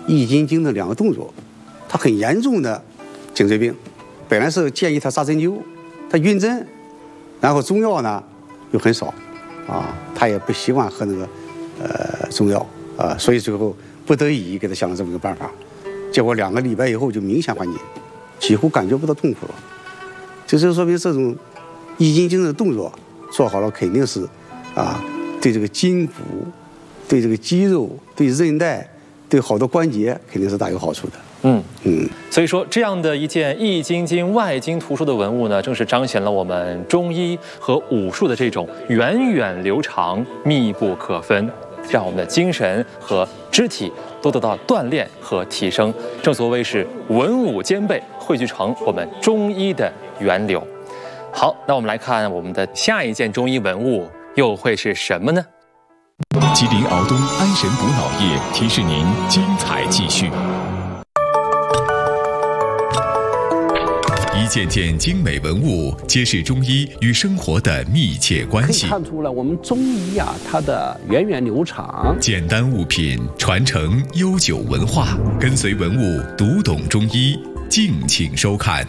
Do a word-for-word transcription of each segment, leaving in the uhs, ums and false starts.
易筋经的两个动作，他很严重的颈椎病，本来是建议他扎针灸，他晕针，然后中药呢又很少，啊，他也不习惯喝那个呃中药啊，所以最后不得已给他想了这么个办法，结果两个礼拜以后就明显缓解，几乎感觉不到痛苦了。这就说明这种易筋经的动作做好了，肯定是啊对这个筋骨、对这个肌肉、对韧带、对好多关节肯定是大有好处的。 嗯嗯， 所以说这样的一件易筋经外经图书的文物呢，正是彰显了我们中医和武术的这种源远流长、密不可分，让我们的精神和肢体都得到锻炼和提升。正所谓是文武兼备，汇聚成我们中医的源流。好，那我们来看我们的下一件中医文物又会是什么呢？ 吉林敖东安神补脑液提示您精彩继续。一件件精美文物揭示中医与生活的密切关系。 可以看出了我们中医啊，它的源远流长。 简单物品传承悠久文化，跟随文物读懂中医，敬请收看。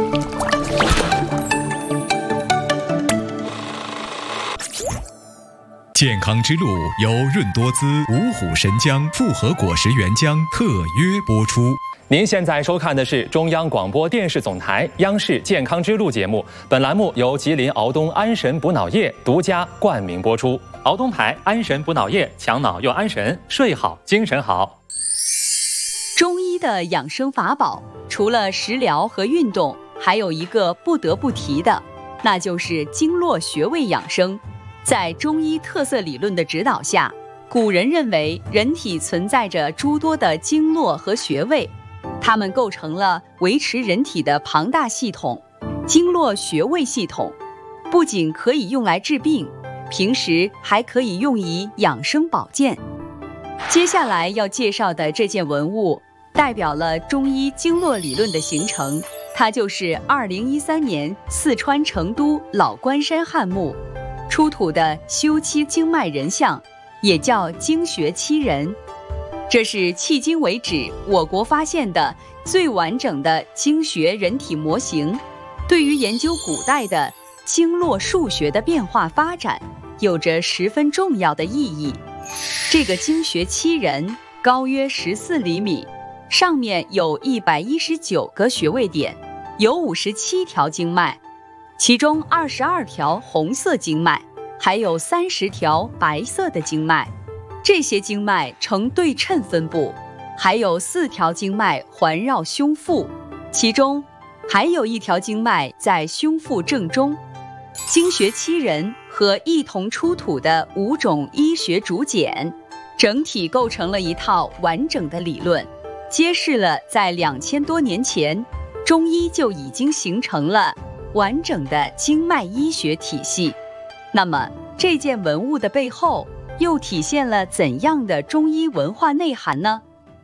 健康之路由润多滋、五虎神姜复合果实原浆特约播出。 您现在收看的是中央广播电视总台央视健康之路节目，本栏目由吉林敖东安神补脑液独家冠名播出。敖东牌安神补脑液，强脑又安神，睡好精神好。 中医的养生法宝，除了食疗和运动，还有一个不得不提的，那就是经络穴位养生。在中医特色理论的指导下，古人认为人体存在着诸多的经络和穴位，它们构成了维持人体的庞大系统。经络穴位系统不仅可以用来治病，平时还可以用以养生保健。接下来要介绍的这件文物，代表了中医经络理论的形成，它就是二零一三年四川成都老关山汉墓出土的修七经脉人像，也叫经穴七人。这是迄今为止我国发现的最完整的经穴人体模型，对于研究古代的经络数学的变化发展有着十分重要的意义。这个经穴七人高约十四厘米，上面有一百一十九个穴位点，有五十七条经脉，其中二十二条红色经脉，还有三十条白色的经脉。这些经脉呈对称分布，还有四条经脉环绕胸腹，其中还有一条经脉在胸腹正中。经穴七人和一同出土的五种医学竹简，整体构成了一套完整的理论，揭示了在两千多年前，中医就已经形成了完整的经脉医学体系。那么这件文物的背后又体现了怎样的中医文化内涵呢？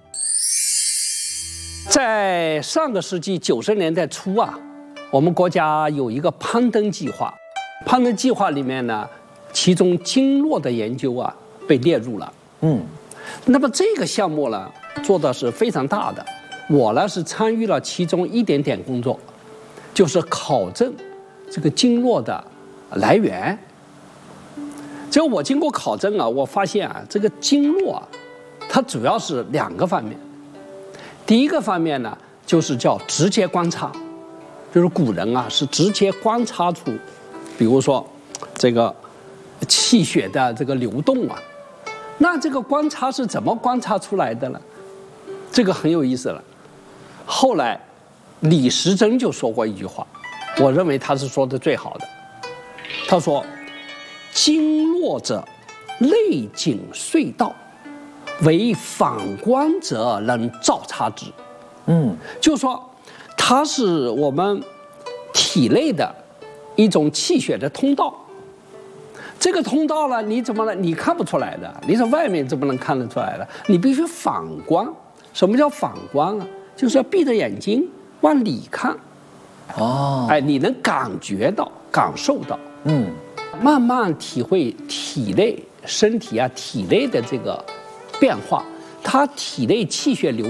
在上个世纪九十年代初啊，我们国家有一个攀登计划，攀登计划里面呢，其中经络的研究啊被列入了。嗯，那么这个项目呢做的是非常大的，我呢是参与了其中一点点工作，就是考证这个经络的来源。这个我经过考证啊，我发现啊，这个经络啊，它主要是两个方面。第一个方面呢，就是叫直接观察，就是古人啊是直接观察出，比如说这个气血的这个流动啊，那这个观察是怎么观察出来的呢？这个很有意思了。后来李时珍就说过一句话，我认为他是说的最好的。他说：“经络者，内景隧道，为反观者能照察之。”嗯，就说它是我们体内的一种气血的通道。这个通道呢，你怎么了？你看不出来的，你从外面怎么能看得出来的？你必须反观。什么叫反观啊？就是要闭着眼睛往里看。哦，哎，你能感觉到、感受到，嗯，慢慢体会体内身体啊体内的这个变化，它体内气血流